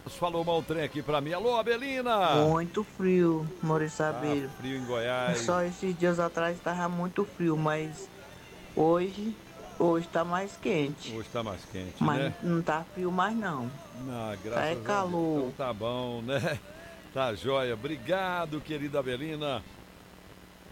falou mal trem aqui pra mim. Alô, Abelina! Muito frio, Maurício Abelho. Frio em Goiás. Só esses dias atrás estava muito frio, mas hoje, hoje tá mais quente. Hoje tá mais quente, Mas né? não tá frio mais não. Ah, Tá graças é a Deus. Então calor. tá bom, né? Tá joia. Obrigado, querida Abelina.